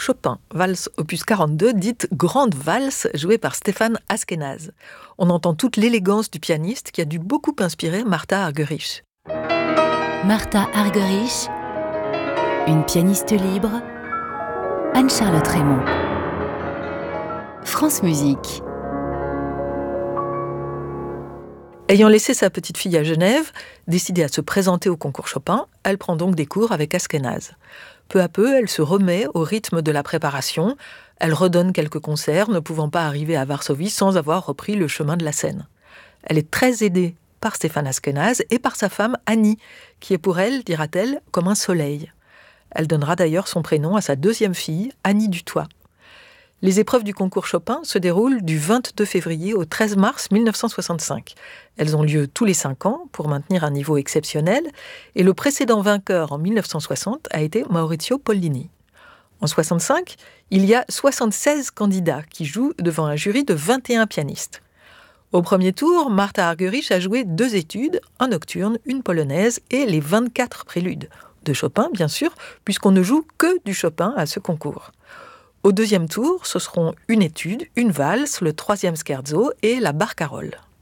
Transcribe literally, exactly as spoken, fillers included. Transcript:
Chopin, valse opus quarante-deux, dite Grande Valse, jouée par Stéphane Askenaz. On entend toute l'élégance du pianiste qui a dû beaucoup inspirer Martha Argerich. Martha Argerich, une pianiste libre, Anne-Charlotte Raymond. France Musique. Ayant laissé sa petite fille à Genève, décidée à se présenter au concours Chopin, elle prend donc des cours avec Askenaz. Peu à peu, elle se remet au rythme de la préparation. Elle redonne quelques concerts, ne pouvant pas arriver à Varsovie sans avoir repris le chemin de la scène. Elle est très aidée par Stéphane Askenaz et par sa femme Annie, qui est pour elle, dira-t-elle, comme un soleil. Elle donnera d'ailleurs son prénom à sa deuxième fille, Annie Dutoit. Les épreuves du concours Chopin se déroulent du vingt-deux février au treize mars mille neuf cent soixante-cinq. Elles ont lieu tous les cinq ans pour maintenir un niveau exceptionnel et le précédent vainqueur en mille neuf cent soixante a été Maurizio Pollini. En soixante-cinq, il y a soixante-seize candidats qui jouent devant un jury de vingt et un pianistes. Au premier tour, Martha Argerich a joué deux études, un nocturne, une polonaise et les vingt-quatre préludes. De Chopin, bien sûr, puisqu'on ne joue que du Chopin à ce concours. Au deuxième tour, ce seront une étude, une valse, le troisième scherzo et la barcarolle.